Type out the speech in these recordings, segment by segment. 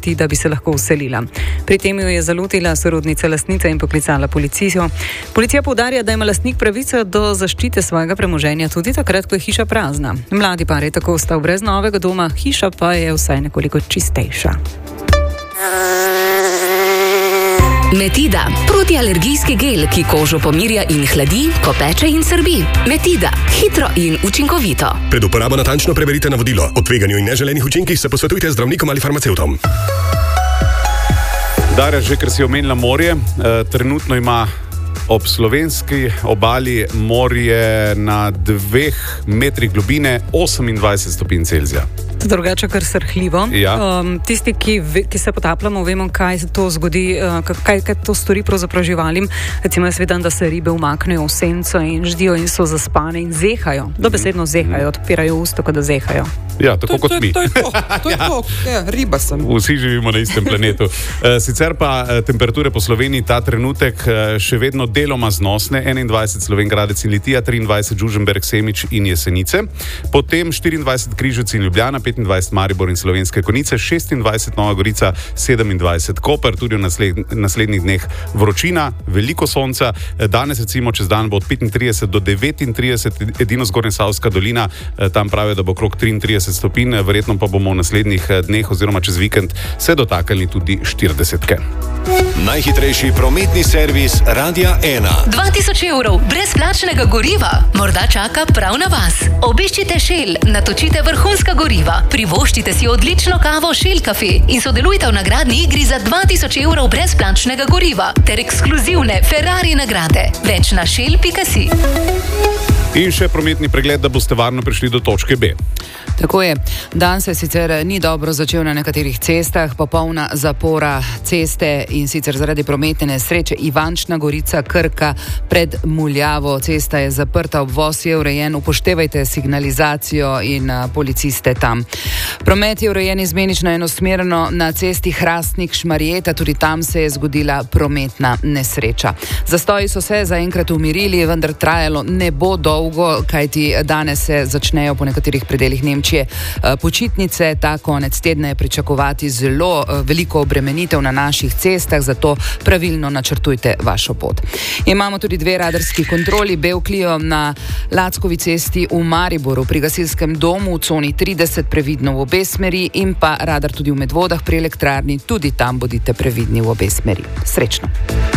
poti, da bi se lahko vselila. Pri tem jo je zalotila sorodnica lastnice in poklicala policijo. Policija poudarja, da ima lastnik pravico do zaščite svojega premoženja tudi takrat, ko je hiša prazna. Mladi par je tako ostal brez novega doma, hiša pa je vsaj nekoliko čistejša. Metida, protialergijski gel, ki kožo pomirja in hladi, ko peče in srbi. Metida, hitro in učinkovito. Pred uporabo natančno preberite navodilo. O tveganju in neželenih učinkih se posvetujte z zdravnikom ali farmacevtom. Darja, že ker si omenila morje, trenutno ima ob slovenski obali morje na 2 metrih globine 28 stopinj Celzija. Drugače kar srhljivo. Ja. Tisti, ki se potapljamo, vemo, kaj to zgodi, kaj to stori pravzaprav živalim. Recimo, jaz vidim, da se ribe umaknejo v senco in ždijo in so zaspane in zehajo. Dobesedno zehajo, odpirajo usta, kot da zehajo. Ja, tako kot mi. To je to. Ja, riba sem. Vsi živimo na istem planetu. Sicer pa temperature po Sloveniji ta trenutek še vedno deloma znosne. 21 Slovenj Gradec in Litija, 23 Žužemberk, Semič in Jesenice. Potem 24 Križevci in Ljubljana, 25 Maribor in Slovenske Konjice, 26 Nova Gorica, 27 Koper, tudi v naslednjih dneh vročina, veliko sonca. Danes recimo čez dan bo od 35 do 39, edino Zgornjesavska dolina, tam pravijo, da bo okrog 33 stopinj, verjetno pa bomo v naslednjih dneh oziroma čez vikend se dotaknili tudi 40-ke. Najhitrejši prometni servis Radia 1. 2000 evrov brezplačnega goriva morda čaka prav na vas. Obiščite Shell, natočite vrhunska goriva, privoščite si odlično kavo Shell Cafe in sodelujte v nagradni igri za 2000 evrov brezplačnega goriva ter ekskluzivne Ferrari nagrade. Več na shell.si. In še prometni pregled, da boste varno prišli do točke B. Tako je. Dan se sicer ni dobro začel na nekaterih cestah, popolna zapora ceste in sicer zaradi prometne nesreče Ivančna Gorica, Krka pred Muljavo. Cesta je zaprta, obvoz je urejen, upoštevajte signalizacijo in policiste tam. Promet je urejen izmenično enosmerno na cesti Hrastnik-Šmarjeta, tudi tam se je zgodila prometna nesreča. Zastoji so se zaenkrat umirili, vendar trajalo ne bo dolgo, kajti danes se začnejo po nekaterih predelih Nemčije počitnice. Ta konec tedna je pričakovati zelo veliko obremenitev na naših cestah, zato pravilno načrtujte vašo pot. Imamo tudi 2 radarski kontroli, Bevklio na Lackovi cesti v Mariboru, pri gasilskem domu v coni 30 previdno v obe smeri in pa radar tudi v Medvodah pri elektrarni, tudi tam bodite previdni v obe smeri. Srečno!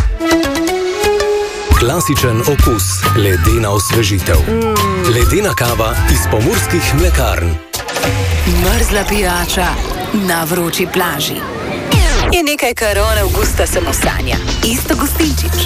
Klasičen okus, ledena osvežitev. Ledena kava iz pomurskih mlekarn. Mrzla pijača na vroči plaži. Je nekaj, kar od avgusta samo sanja. Isto Gustinčič.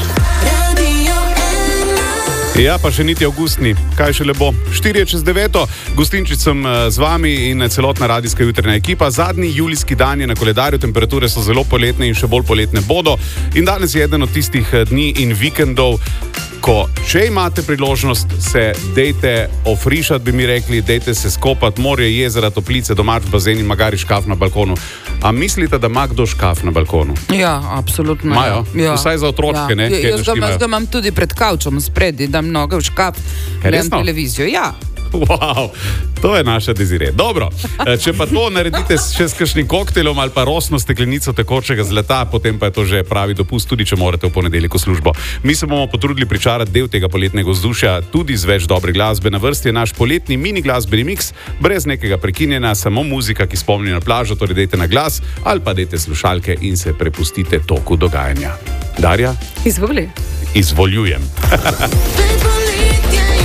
Ja, pa še niti avgustni. Kaj še le bo? 8:04. Gustinčič sem z vami in celotna radijska jutranja ekipa. Zadnji julijski dan je na koledarju, temperature so zelo poletne in še bolj poletne bodo. In danes je eden od tistih dni in vikendov, ko, če imate priložnost, se dejte ofrišati, bi mi rekli, dejte se skopati, morje, jezera, toplice, domač bazen in magari škaf na balkonu. A mislite, da ima kdo škaf na balkonu? Ja, absolutno. Imajo? Ja. Vsaj za otročke, ne? Jaz ga imam tudi pred kavčom spredi, dam noge v škaf, gledam televizijo. Ja. Wow, to je naša Desire. Dobro, če pa to naredite še s kakšnim koktelom ali pa rosno steklenico tekočega zlata, potem pa je to že pravi dopust, tudi če morate v ponedeljek v službo. Mi se bomo potrudili pričarati del tega poletnega vzdušja, tudi z več dobre glasbe. Na vrsti je naš poletni mini glasbeni miks, brez nekega prekinjena, samo muzika, ki spomni na plažo, torej dejte na glas ali pa dejte slušalke in se prepustite toku dogajanja. Darja? Izvoli. Izvoljujem.